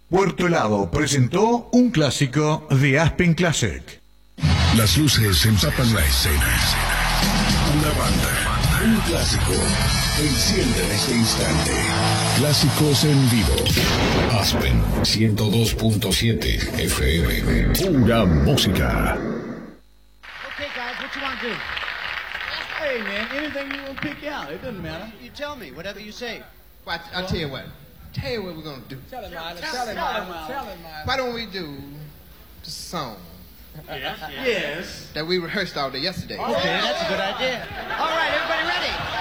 Puerto Helado presentó un clásico de Aspen Classic. Las luces empapan la escena. Una banda, un clásico, enciende en este instante. Clásicos en vivo. Aspen 102.7 FM. Pura música. Okay, guys, what you want to do? Hey, man, anything you want to pick out. It doesn't matter. You tell me, whatever you say. Well, I'll tell you what. Tell you what we're going to do. Tell him, Miles. Tell him, Miles. Why don't we do the song? Yes. That we rehearsed all day yesterday. Okay, that's a good idea. All right, everybody ready?